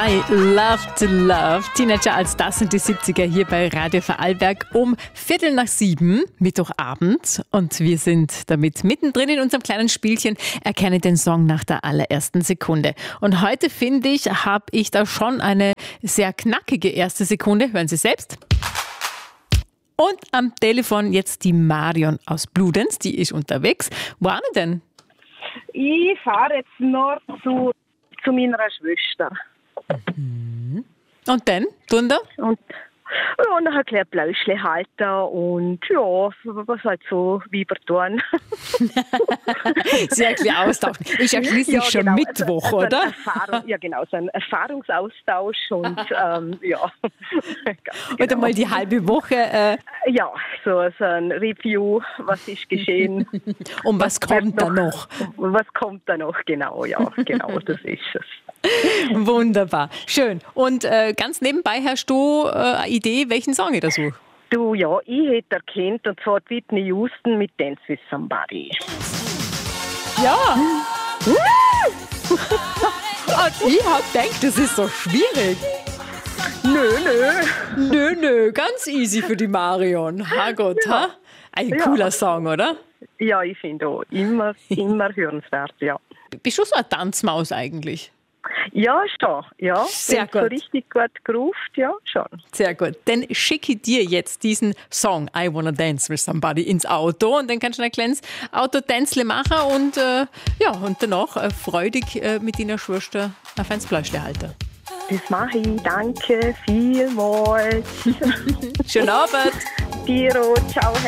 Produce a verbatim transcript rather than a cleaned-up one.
I love to love. Teenager als das sind die siebziger hier bei Radio Vorarlberg um Viertel nach sieben, Mittwochabend. Und wir sind damit mittendrin in unserem kleinen Spielchen Erkenne den Song nach der allerersten Sekunde. Und heute, finde ich, habe ich da schon eine sehr knackige erste Sekunde. Hören Sie selbst. Und am Telefon jetzt die Marion aus Bludenz, die ist unterwegs. Wo are Sie denn? Ich fahre jetzt noch zu, zu meiner Schwester. Mhm. Und dann? Tun da? Und, ja, und dann ein kleines Bläuschle halten und ja, was halt so Weiber tun. Sehr klar austauschen. Ist ja schließlich ja, schon genau. Mittwoch, also, also oder? Erfahrung, ja genau, so ein Erfahrungsaustausch und ähm, ja. Oder genau. mal die halbe Woche. Äh, Ja, so, so ein Review, was ist geschehen. Und was, was kommt da noch? Was kommt da noch, genau, ja, genau, das ist es. Wunderbar, schön. Und äh, ganz nebenbei hast du äh, eine Idee, welchen Song ich da suche? Du, ja, ich hätte erkannt, und zwar Whitney Houston mit Dance with Somebody. Ja. Und ich hab gedacht, das ist so schwierig. Nö, nö. Nö, nö, ganz easy für die Marion. Herrgott, ja. Ha? Ein ja. cooler Song, oder? Ja, ich finde auch. Immer, immer hörenswert, ja. Bist du so eine Tanzmaus eigentlich? Ja, schon. Ja, sehr gut. So richtig gut gerufen, ja, schon. Sehr gut. Dann schicke ich dir jetzt diesen Song I Wanna Dance with Somebody ins Auto und dann kannst du ein kleines Autotänzle machen und, äh, ja, und danach äh, freudig äh, mit deiner Schwester auf ein Fleischle halten. Das mache ich. Danke vielmals. Schönen Abend. Diro, ciao.